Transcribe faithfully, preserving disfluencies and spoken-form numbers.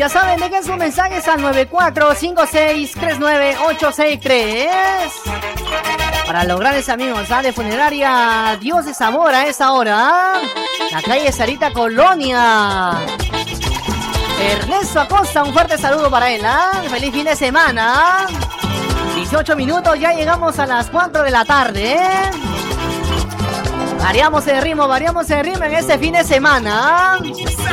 Ya saben, dejen sus mensajes al nueve cuatro cinco seis tres nueve ocho seis tres. Para los grandes amigos, ¿ah? De Funeraria Dios de Zamora a esa hora, ¿ah? La calle Sarita Colonia. Ernesto Acosta, un fuerte saludo para él, ¿ah? Feliz fin de semana. dieciocho minutos, ya llegamos a las cuatro de la tarde, ¿eh? Variamos el ritmo, variamos el ritmo en este fin de semana.